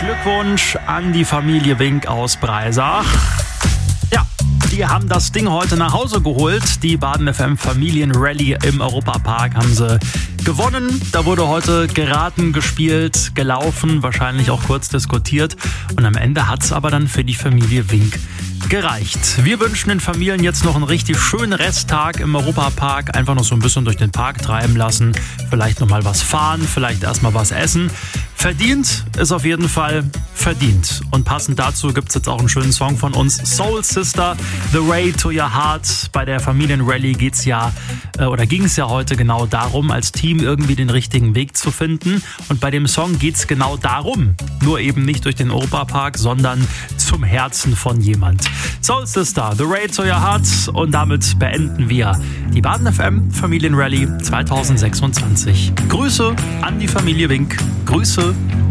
Glückwunsch an die Familie Wink aus Breisach. Ja, die haben das Ding heute nach Hause geholt. Die Baden FM Familienrallye im Europapark haben sie gewonnen. Da wurde heute geraten, gespielt, gelaufen, wahrscheinlich auch kurz diskutiert. Und am Ende hat es aber dann für die Familie Wink gereicht. Wir wünschen den Familien jetzt noch einen richtig schönen Resttag im Europapark. Einfach noch so ein bisschen durch den Park treiben lassen. Vielleicht noch mal was fahren, vielleicht erstmal was essen. Verdient ist auf jeden Fall verdient. Und passend dazu gibt es jetzt auch einen schönen Song von uns. Soul Sister, The Way to Your Heart. Bei der Familienrallye ging es ja heute genau darum, als Team irgendwie den richtigen Weg zu finden. Und bei dem Song geht es genau darum. Nur eben nicht durch den Europapark, sondern zum Herzen von jemand. Soul Sister, The Way to Your Heart. Und damit beenden wir die Baden FM Familienrallye 2026. Grüße an die Familie Wink. Grüße